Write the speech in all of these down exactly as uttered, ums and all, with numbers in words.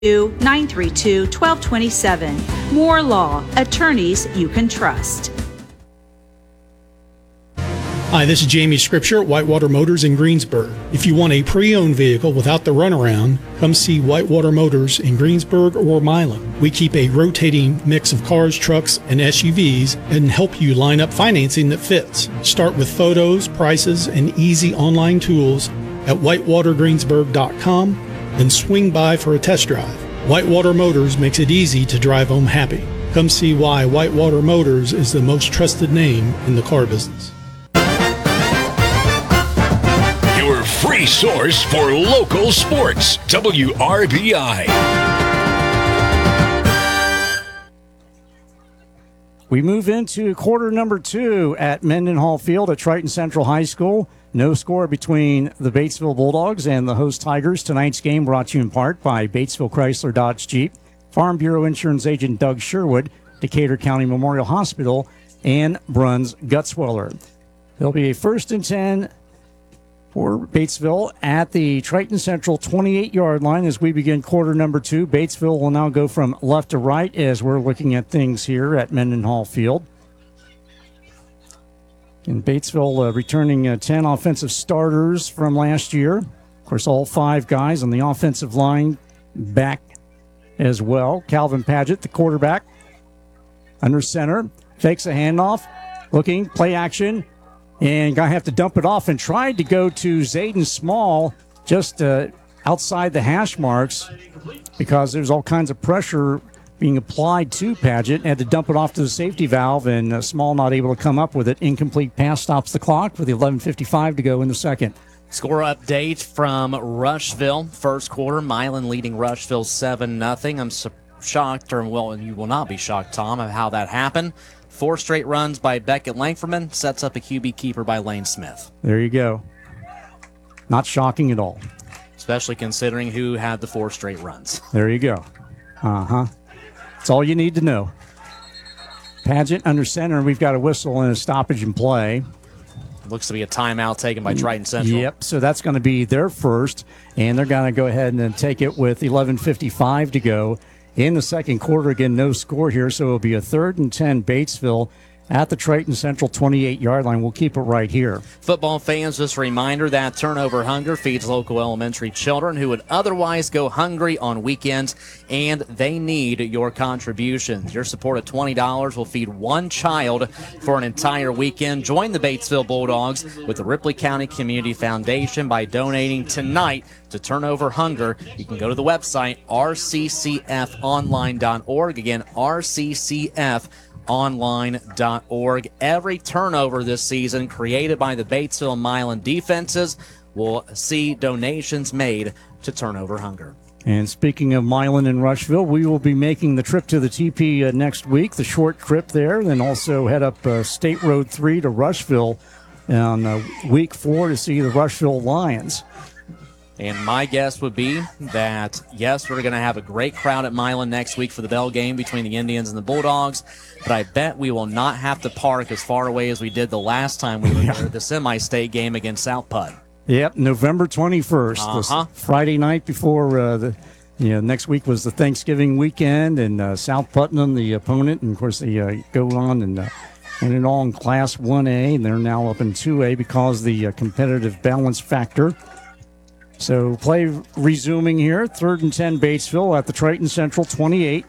nine three two, one two two seven. Moore Law, attorneys you can trust. Hi, this is Jamie Scripture at Whitewater Motors in Greensburg. If you want a pre-owned vehicle without the runaround, come see Whitewater Motors in Greensburg or Milan. We keep a rotating mix of cars, trucks, and S U Vs and help you line up financing that fits. Start with photos, prices, and easy online tools at whitewater greensburg dot com and swing by for a test drive. Whitewater Motors makes it easy to drive home happy. Come see why Whitewater Motors is the most trusted name in the car business. Your free source for local sports, W R B I. We move into quarter number two at Mendenhall Field at Triton Central High School. No score between the Batesville Bulldogs and the host Tigers. Tonight's game brought to you in part by Batesville Chrysler Dodge Jeep, Farm Bureau Insurance Agent Doug Sherwood, Decatur County Memorial Hospital, and Bruns Gutsweller. There'll be a first and ten for Batesville at the Triton Central twenty-eight-yard line as we begin quarter number two. Batesville will now go from left to right as we're looking at things here at Mendenhall Field. And Batesville uh, returning uh, ten offensive starters from last year. Of course, all five guys on the offensive line back as well. Calvin Paget, the quarterback, under center, fakes a handoff, looking, play action, and going to have to dump it off and tried to go to Zayden Small just uh, outside the hash marks because there's all kinds of pressure being applied to Paget. Had to dump it off to the safety valve, and uh, Small not able to come up with it. Incomplete pass stops the clock with eleven fifty-five to go in the second. Score update from Rushville. First quarter, Milan leading Rushville seven nothing. I'm su- shocked, or well, you will not be shocked, Tom, of how that happened. Four straight runs by Beckett Langferman sets up a Q B keeper by Lane Smith. There you go. Not shocking at all. Especially considering who had the four straight runs. There you go. Uh-huh. That's all you need to know. Paget under center, and we've got a whistle and a stoppage in play. Looks to be a timeout taken by Triton Central. Yep, so that's going to be their first, and they're going to go ahead and then take it with eleven fifty-five to go in the second quarter. Again, no score here, so it'll be a third and ten Batesville at the Triton Central twenty-eight-yard line. We'll keep it right here. Football fans, just a reminder that turnover hunger feeds local elementary children who would otherwise go hungry on weekends, and they need your contributions. Your support of twenty dollars will feed one child for an entire weekend. Join the Batesville Bulldogs with the Ripley County Community Foundation by donating tonight to Turnover Hunger. You can go to the website r c c f online dot org. Again, r c c f online dot org. Every turnover this season created by the Batesville Milan defenses will see donations made to Turnover Hunger. And speaking of Milan and Rushville, we will be making the trip to the T P uh, next week, the short trip there, then also head up uh, State Road three to Rushville on uh, week four to see the Rushville Lions. And my guess would be that, yes, we're going to have a great crowd at Milan next week for the Bell game between the Indians and the Bulldogs, but I bet we will not have to park as far away as we did the last time we were there at the semi-state game against South Putt. Yep, November twenty-first, uh-huh. Friday night before uh, the you know, next week was the Thanksgiving weekend, and uh, South Putnam, the opponent, and of course they uh, go on and uh, win it all in Class one A, and they're now up in two A because of the uh, competitive balance factor. So play resuming here, third and ten Batesville at the Triton Central twenty-eight.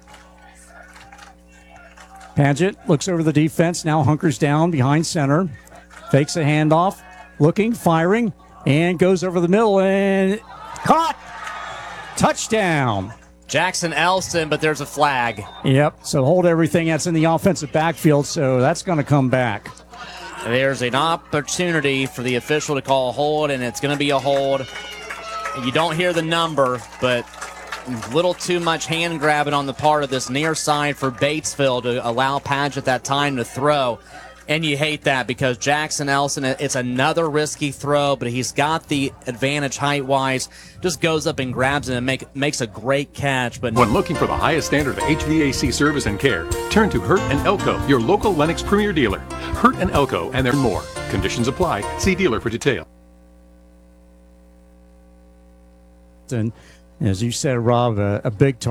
Paget looks over the defense, now hunkers down behind center, fakes a handoff, looking, firing, and goes over the middle and caught. Touchdown. Jackson Elston, but there's a flag. Yep, so hold everything that's in the offensive backfield, so that's going to come back. There's an opportunity for the official to call a hold, and it's going to be a hold. You don't hear the number, but a little too much hand grabbing on the part of this near side for Batesville to allow Paget that time to throw. And you hate that because Jackson Elson, it's another risky throw, but he's got the advantage height-wise. Just goes up and grabs it and make, makes a great catch. But when looking for the highest standard of H V A C service and care, turn to Hurt and Elko, your local Lennox Premier dealer. Hurt and Elko, and there are more. Conditions apply. See dealer for detail. And As you said, Rob, a, a big